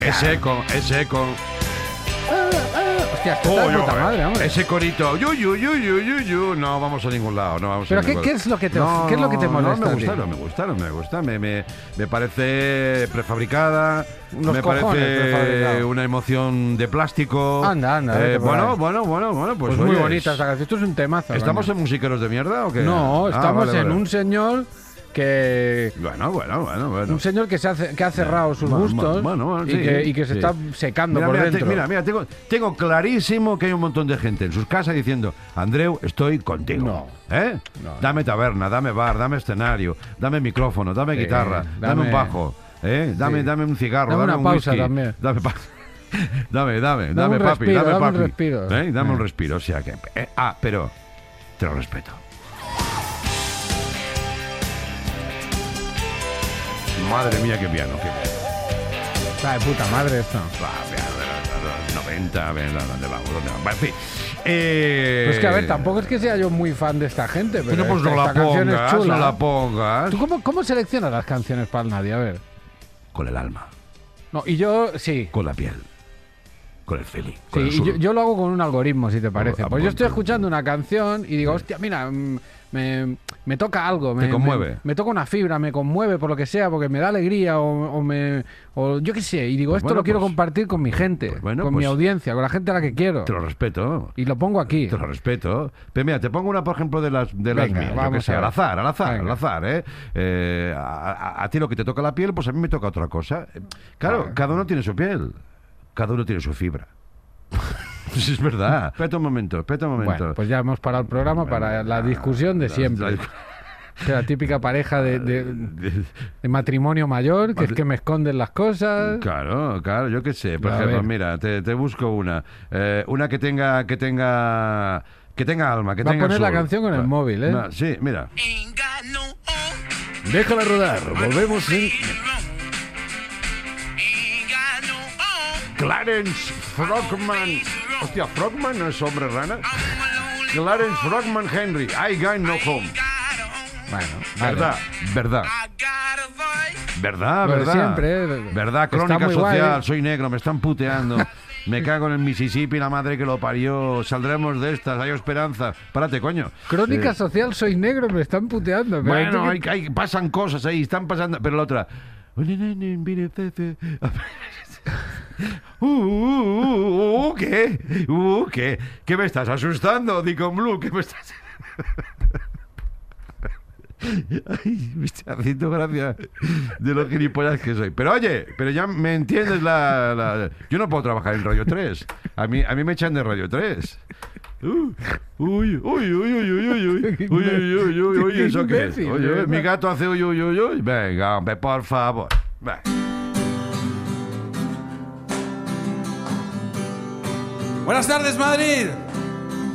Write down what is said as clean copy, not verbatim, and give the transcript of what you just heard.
Ese eco. Hostia, esto está de puta madre, hombre. Ese corito. No vamos a ningún lado. No vamos ¿Pero a ningún qué lado. es lo que te molesta? No me gusta. Me parece prefabricada. Unos me cojones parece prefabricado. una emoción de plástico. Anda, vete por ahí. Bueno. Pues oye, muy bonita esta canción. Esto es un temazo. ¿Estamos coño. en musiqueros de mierda o qué? No, estamos vale, en vale. un señor que... Bueno. Un señor que ha cerrado sus gustos sí. y que se está secando por Mira, dentro. tengo clarísimo que hay un montón de gente en sus casas diciendo: Andreu, estoy contigo. No. No. Dame taberna, dame bar, dame escenario, dame micrófono, dame guitarra, dame un bajo, dame un cigarro, Dame dame una un pausa whisky, también. dame un papi, respiro, dame dame un papi. respiro. Dame un respiro, o sea que... pero te lo respeto. Madre mía, qué piano, qué piano. Está de puta madre esto. Los 90, a ver, ¿dónde vamos? En fin. Pues que a ver, tampoco es que sea yo muy fan de esta gente, pero Pues no esta canción es chula. no la pongas. ¿Tú cómo seleccionas las canciones para el nadie? A ver. Con el alma, No, y yo, sí. con la piel, con el feeling. Sí, Con el y sur. yo lo hago con un algoritmo, si te parece. Pues yo estoy apunto. escuchando una canción y digo, hostia, mira, me toca algo. Te conmueve. Me toca una fibra, me conmueve por lo que sea, porque me da alegría o yo qué sé. Y digo, Pues esto lo quiero pues- compartir con mi gente, pues bueno, con mi pues- audiencia, con la gente a la que quiero. Te lo respeto. Y lo pongo aquí. Te lo respeto. Pero mira, te pongo una, por ejemplo, de las Venga, mías. Yo vamos qué sé, a ver. al Venga. azar, ¿eh? A ti lo que te toca la piel, pues a mí me toca otra cosa. Claro, cada uno tiene su piel. Cada uno tiene su fibra. Pues es verdad. Espera un momento. Bueno, pues ya hemos parado el programa para la discusión de siempre. Que la típica pareja de matrimonio mayor, que es que me esconden las cosas. Claro, yo qué sé. Por A ejemplo, ver. mira, te busco una. Una que tenga alma, que Va tenga a poner la soul. canción con el móvil, ¿eh? Sí, mira. Déjala rodar. Volvemos en Clarence Frogman. Hostia, Frogman no es hombre rana. Clarence Frogman Henry. I got no home. Bueno, vale. Verdad. Lo de siempre, Verdad, está crónica muy social, guay. soy negro, me están puteando. Me cago en el Mississippi, la madre que lo parió. Saldremos de estas, hay esperanza. Párate, coño. Crónica social, soy negro, me están puteando. Pero Bueno, tú qué- pasan cosas ahí, están pasando. Pero la otra. ¿Qué? ¿Qué me estás asustando, Deacon Blue? ¿Qué me estás...? Ay, me está haciendo gracia de los gilipollas que soy. Pero oye, ya me entiendes Yo no puedo trabajar en Radio 3. A mí me echan de Radio 3. Uy, ¿eso qué es? Imbécil, Oye, ¿verdad? mi gato hace uy. Venga, hombre, por favor. Venga. Buenas tardes, Madrid.